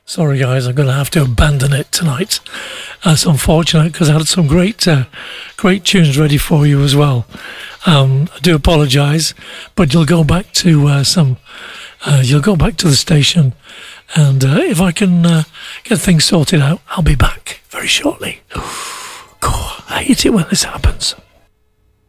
Sorry, guys, I'm going to have to abandon it tonight. That's unfortunate because I had some great tunes ready for you as well. I do apologise, but you'll go back to you'll go back to the station, and if I can get things sorted out, I'll be back very shortly. God, I hate it when this happens.